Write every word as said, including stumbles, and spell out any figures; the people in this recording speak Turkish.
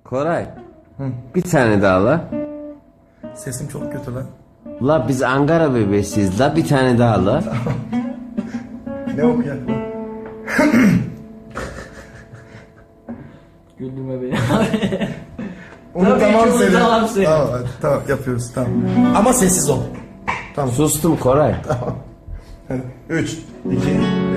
Koray. Bir tane daha la. Sesim çok kötü lan. La biz Ankara bebesiyiz la, bir tane daha la. Ne okuyak lan? Güldürme beni abi. Onu Tabii tamam ki söyle. tamam söyle. Tamam, hadi, tamam yapıyoruz tamam. Ama sessiz ol. Tamam. Sustum Koray. Tamam. Hadi. Üç, iki,